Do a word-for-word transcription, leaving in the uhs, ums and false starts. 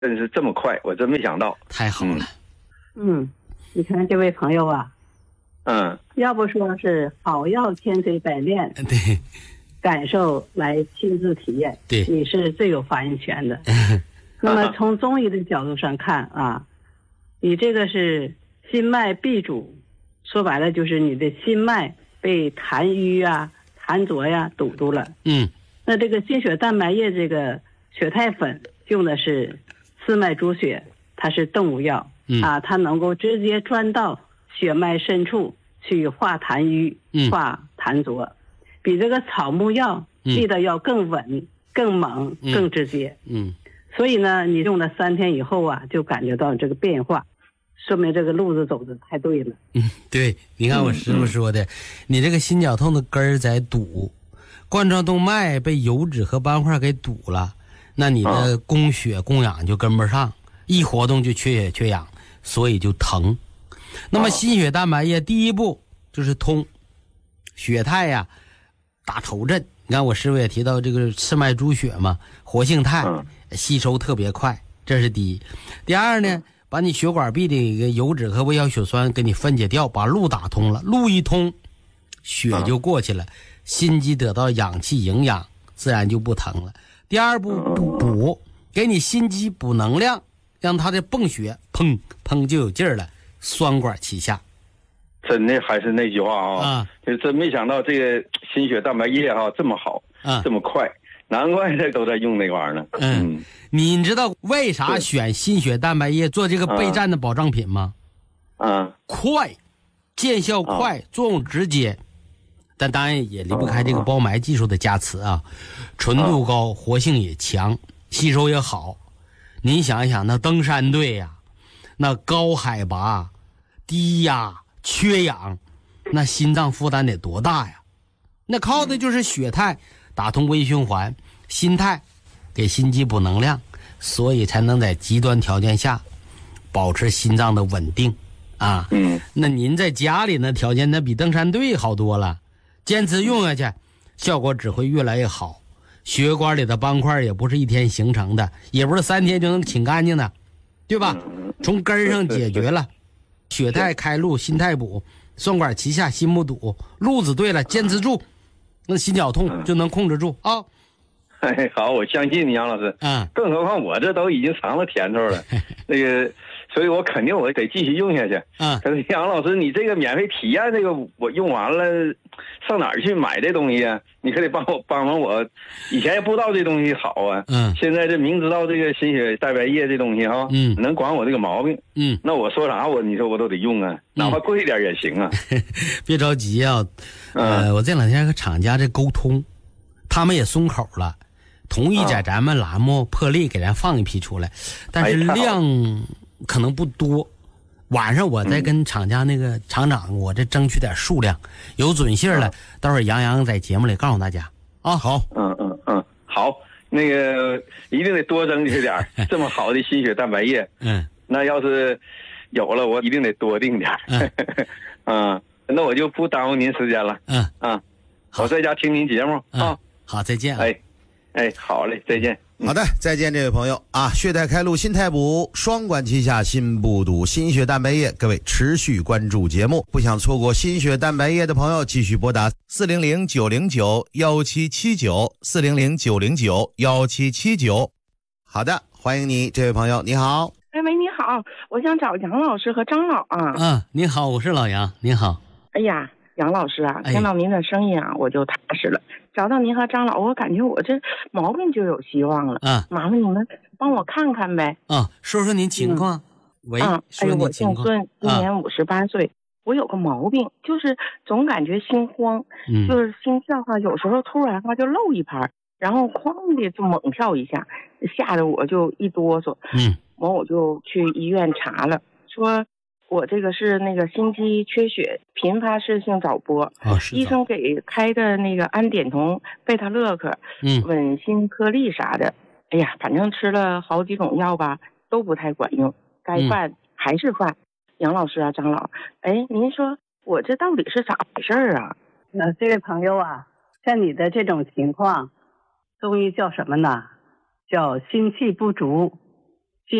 真是这么快，我真没想到。 太好了。 嗯，你看这位朋友啊， 嗯， 要不说是好药千锤百炼， 对， 感受来亲自体验， 对， 你是最有发言权的。那么从中医的角度上看啊，你这个是心脉闭阻，说白了就是你的心脉被痰瘀啊、痰浊呀堵住了。 嗯， 那这个心血蛋白液这个血肽粉用的是四脉猪血，它是动物药、 嗯、 啊，它能够直接钻到血脉深处去化痰瘀、化痰浊，嗯、比这个草木药力道要更稳、更猛、 嗯、 更直接。 嗯， 所以呢，你用了三天以后啊，就感觉到这个变化，说明这个路子走的太对了。 嗯，对，你看我师傅说的，嗯、你这个心绞痛的根儿在堵，冠状动脉被油脂和斑块给堵了，那你的供血供氧就跟不上，一活动就缺血缺氧，所以就疼。那么心血蛋白液第一步就是通血肽呀、啊，打头阵。你看我师傅也提到这个赤脉猪血嘛，活性肽吸收特别快，这是第一。第二呢，把你血管壁的一个油脂和微小血栓给你分解掉，把路打通了，路一通血就过去了，心肌得到氧气营养，自然就不疼了。第二步补，给你心肌补能量，让它的泵血砰砰就有劲儿了，双管齐下。 真的还是那句话啊，啊就真没想到这个心血蛋白液哈、啊、这么好，啊，这么快，难怪这都在用那玩意儿呢。 嗯，嗯你知道为啥选心血蛋白液做这个备战的保障品吗？ 啊， 快，见效快，啊、作用直接，但当然也离不开这个包埋技术的加持啊，纯度高，活性也强，吸收也好。你想一想，那登山队呀、啊，那高海拔、低压。缺氧，那心脏负担得多大呀？那靠的就是血肽打通微循环，心肽给心肌补能量，所以才能在极端条件下保持心脏的稳定啊。 嗯， 那您在家里那条件那比登山队好多了，坚持用下去，效果只会越来越好。血管里的斑块也不是一天形成的，也不是三天就能清干净的，对吧？从根上解决了。血肽开路，心肽补，双管齐下，心不堵，路子对了，坚持住，那心绞痛就能控制住啊！ 哎，好，我相信你，杨老师。 嗯， 更何况我这都已经尝了甜头了，那个，所以我肯定我得继续用下去。 嗯， 可是杨老师，你这个免费体验这个，我用完了，上哪儿去买这东西啊？你可得帮我帮忙我，以前也不知道这东西好啊。 嗯， 现在这明知道这个心血蛋白液这东西哈， 嗯， 能管我这个毛病。 嗯， 那我说啥我你说我都得用啊，哪怕贵点也行啊。 嗯、别着急啊，呃，嗯、我这两天和厂家这沟通，他们也松口了。同意在咱们栏目破例给咱放一批出来，但是量可能不多。晚上我再跟厂家那个厂长，我这争取点数量，有准信了，待会儿杨洋在节目里告诉大家啊。好， 嗯嗯嗯，好，那个一定得多争取点，这么好的心血蛋白液， 嗯， 那要是有了，我一定得多订点。嗯，嗯，那我就不耽误您时间了。 嗯啊，我在家听您节目啊。 好，再见啊。 哎。哎，好嘞，再见。 好的，再见，这位朋友啊！血肽开路，心肽补，双管齐下，心不堵。心血蛋白液，各位持续关注节目，不想错过心血蛋白液的朋友，继续拨打四零零九零九幺七七九四零零九零九幺七七九。好的，欢迎你，这位朋友，你好。 哎喂，你好，我想找杨老师和张老啊。 嗯，你好，我是老杨，你好。 哎呀，杨老师啊，听到您的声音啊，哎、我就踏实了。找到您和张老，我感觉我这毛病就有希望了。 啊， 麻烦你们帮我看看呗。 啊，说说您情况。嗯、喂， 啊， 说说您情况。 哎，我姓孙，今年五十八岁、啊。我有个毛病，就是总感觉心慌， 嗯、 就是心跳哈，有时候突然哈就漏一拍，然后哐的就猛跳一下，吓得我就一哆嗦。 嗯， 完我就去医院查了，说我这个是那个心肌缺血频发式性早搏， 哦、 医生给开的那个氨碘酮、贝塔乐克、 嗯、 稳心颗粒啥的，哎呀，反正吃了好几种药吧，都不太管用，该犯还是犯。嗯、杨老师啊，张老，哎，您说我这到底是咋回事啊？ 那这位朋友啊，像你的这种情况，中医叫什么呢？叫心气不足，